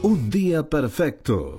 Un día perfecto.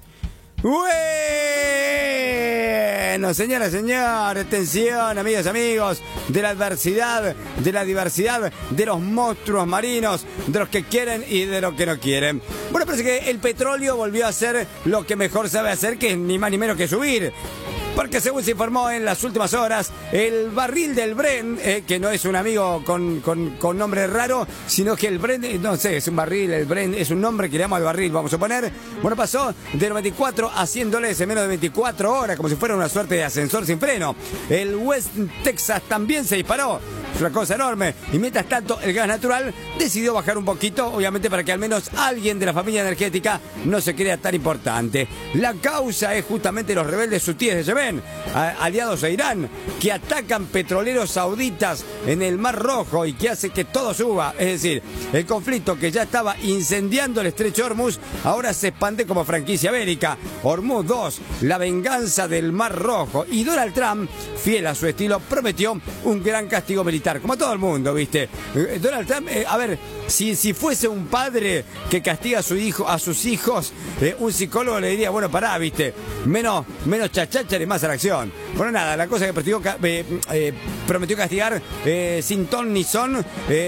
Bueno, señoras y señores, atención, amigas y amigos, de la adversidad, de la diversidad, de los monstruos marinos, de los que quieren y de los que no quieren. Bueno, parece que el petróleo volvió a hacer lo que mejor sabe hacer, que es ni más ni menos que subir. Porque según se informó en las últimas horas, el barril del Brent, que no es un amigo con nombre raro, sino que el Brent, no sé, es un barril, el Brent es un nombre que le llama al barril, vamos a poner. Bueno, pasó de 94 a 100 dólares en menos de 24 horas, como si fuera una suerte de ascensor sin freno. El West Texas también se disparó. Es una cosa enorme. Y mientras tanto, el gas natural decidió bajar un poquito, obviamente para que al menos alguien de la familia energética no se crea tan importante. La causa es justamente los rebeldes hutíes de Yemen, aliados a Irán, que atacan petroleros sauditas en el Mar Rojo y que hace que todo suba. Es decir, el conflicto que ya estaba incendiando el estrecho Hormuz, ahora se expande como franquicia bélica. Hormuz 2, la venganza del Mar Rojo. Y Donald Trump, fiel a su estilo, prometió un gran castigo militar. Como todo el mundo, ¿viste? Donald Trump, a ver, si fuese un padre que castiga a sus hijos, un psicólogo le diría, bueno, pará, ¿viste? Menos chachachar y más a la acción. Bueno, nada, la cosa que prometió castigar sin ton ni son.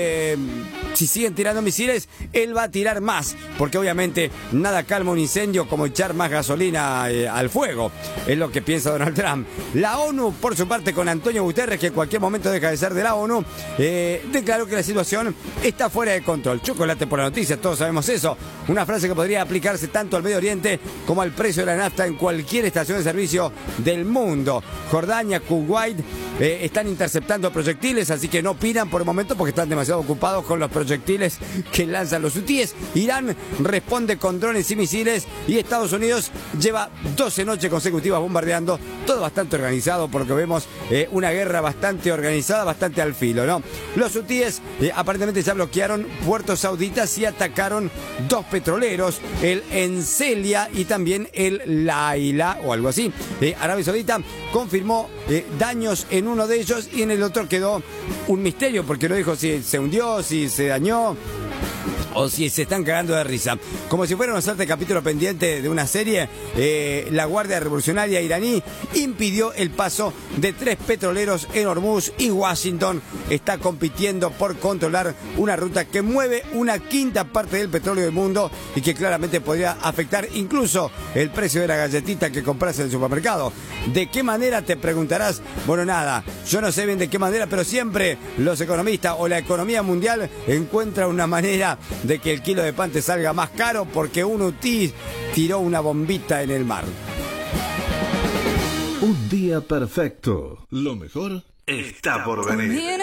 Si siguen tirando misiles, él va a tirar más, porque obviamente nada calma un incendio como echar más gasolina al fuego, es lo que piensa Donald Trump. La ONU, por su parte, con Antonio Guterres, que en cualquier momento deja de ser de la ONU, declaró que la situación está fuera de control. Chocolate por la noticia, todos sabemos eso. Una frase que podría aplicarse tanto al Medio Oriente como al precio de la nafta en cualquier estación de servicio del mundo. Jordania, Kuwait están interceptando proyectiles, así que no opinan por el momento porque están demasiado ocupados con los proyectiles que lanzan los hutíes. Irán responde con drones y misiles y Estados Unidos lleva 12 noches consecutivas bombardeando, todo bastante organizado porque vemos una guerra bastante organizada, bastante al filo, ¿no? Los hutíes aparentemente ya bloquearon puertos sauditas y atacaron 2 petroleros, el Encelia y también el Laila o algo así. Arabia Saudita confirmó daños en uno de ellos y en el otro quedó un misterio porque no dijo si se hundió, si se dañó o si se están cagando de risa. Como si fuera una suerte de capítulo pendiente de una serie, la Guardia Revolucionaria iraní impidió el paso de 3 petroleros en Hormuz y Washington está compitiendo por controlar una ruta que mueve una quinta parte del petróleo del mundo y que claramente podría afectar incluso el precio de la galletita que compras en el supermercado. ¿De qué manera? Te preguntarás. Bueno, nada, yo no sé bien de qué manera, pero siempre los economistas o la economía mundial encuentran una manera de que el kilo de pan te salga más caro porque un hutí tiró una bombita en el mar. Un día perfecto. Lo mejor está por venir.